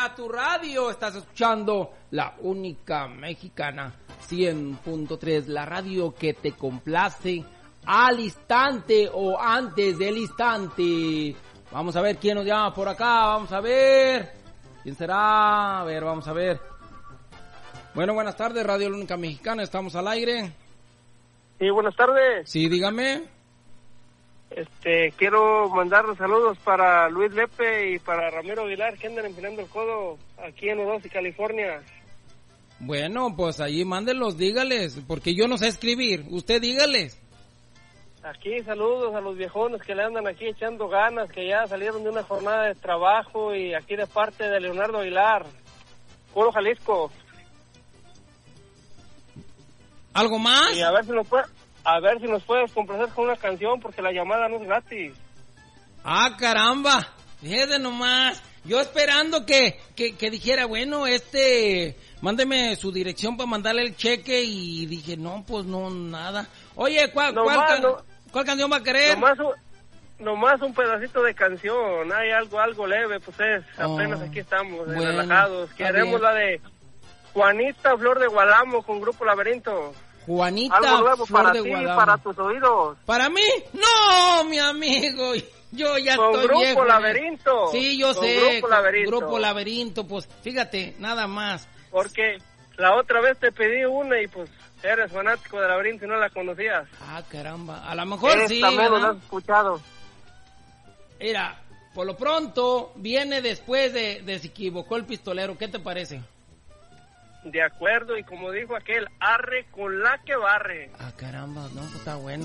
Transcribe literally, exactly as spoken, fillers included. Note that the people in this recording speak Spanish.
a tu radio. Estás escuchando la única mexicana, cien punto tres, la radio que te complace al instante o antes del instante. Vamos a ver quién nos llama por acá, vamos a ver. ¿Quién será? A ver, vamos a ver. Bueno, buenas tardes, Radio La Única Mexicana, estamos al aire. Sí, buenas tardes. Sí, dígame. Este, quiero mandar saludos para Luis Lepe y para Ramiro Aguilar, que andan empinando el codo aquí en Odosi, California. Bueno, pues allí mándenlos, dígales, porque yo no sé escribir, usted dígales. Aquí saludos a los viejones que le andan aquí echando ganas, que ya salieron de una jornada de trabajo, y aquí de parte de Leonardo Aguilar, Puro Jalisco. ¿Algo más? Y a ver si nos puede, a ver si nos puedes complacer con una canción, porque la llamada no es gratis. Ah, caramba, fíjate nomás, yo esperando que, que, que dijera, bueno, este, mándeme su dirección para mandarle el cheque, y dije, no, pues no, nada. Oye, ¿cuál, no cuál, más, can, no, ¿cuál canción va a querer? Nomás un, nomás un pedacito de canción, hay algo, algo leve, pues es, apenas oh, aquí estamos, bueno, relajados. Queremos la de Juanita Flor de Gualamo con Grupo Laberinto. Juanita algo nuevo Flor para de ti, Gualamo. Para tus oídos. ¿Para mí? No, mi amigo, yo ya con estoy Grupo viejo. Laberinto. Sí, yo con sé, Grupo Laberinto. Grupo Laberinto, pues fíjate, nada más. Porque la otra vez te pedí una y pues eres fanático de Laberinto y no la conocías. Ah, caramba, a lo mejor Esta sí. También ¿verdad? lo has escuchado. Mira, por lo pronto viene después de, de Se Equivocó el Pistolero, ¿qué te parece? De acuerdo, y como dijo aquel, arre con la que barre. Ah, caramba, no, pues está bueno.